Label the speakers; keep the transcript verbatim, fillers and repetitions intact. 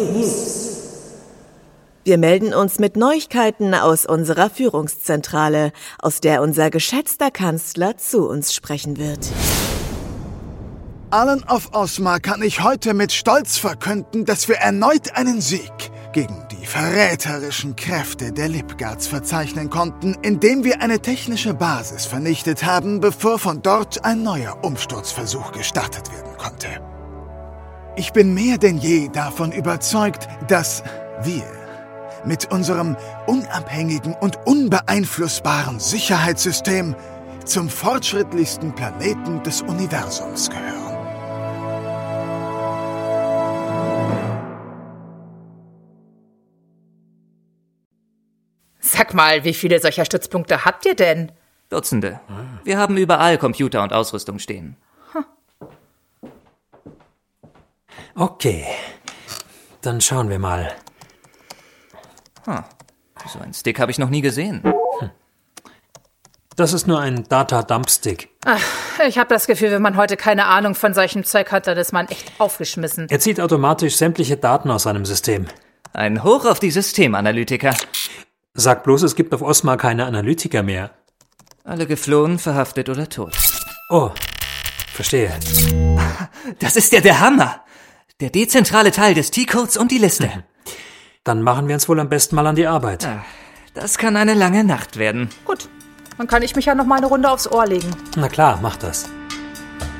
Speaker 1: Wir melden uns mit Neuigkeiten aus unserer Führungszentrale, aus der unser geschätzter Kanzler zu uns sprechen wird.
Speaker 2: Allen auf Osmar kann ich heute mit Stolz verkünden, dass wir erneut einen Sieg gegen die verräterischen Kräfte der Lipgards verzeichnen konnten, indem wir eine technische Basis vernichtet haben, bevor von dort ein neuer Umsturzversuch gestartet werden konnte. Ich bin mehr denn je davon überzeugt, dass wir mit unserem unabhängigen und unbeeinflussbaren Sicherheitssystem zum fortschrittlichsten Planeten des Universums gehören.
Speaker 3: Sag mal, wie viele solcher Stützpunkte habt ihr denn?
Speaker 4: Dutzende. Wir haben überall Computer und Ausrüstung stehen.
Speaker 3: Hm.
Speaker 5: Okay, dann schauen wir mal.
Speaker 4: Hm. So einen Stick habe ich noch nie gesehen. Hm.
Speaker 5: Das ist nur ein Data-Dump-Stick.
Speaker 3: Ach, ich habe das Gefühl, wenn man heute keine Ahnung von solchem Zeug hat, dann ist man echt aufgeschmissen.
Speaker 5: Er zieht automatisch sämtliche Daten aus seinem System.
Speaker 4: Ein Hoch auf die Systemanalytiker.
Speaker 5: Sag bloß, es gibt auf Osmar keine Analytiker mehr.
Speaker 4: Alle geflohen, verhaftet oder tot.
Speaker 5: Oh, verstehe.
Speaker 4: Das ist ja der Hammer. Der dezentrale Teil des T-Codes und die Liste.
Speaker 5: Dann machen wir uns wohl am besten mal an die Arbeit.
Speaker 4: Das kann eine lange Nacht werden.
Speaker 3: Gut, dann kann ich mich ja noch mal eine Runde aufs Ohr legen.
Speaker 5: Na klar, mach das.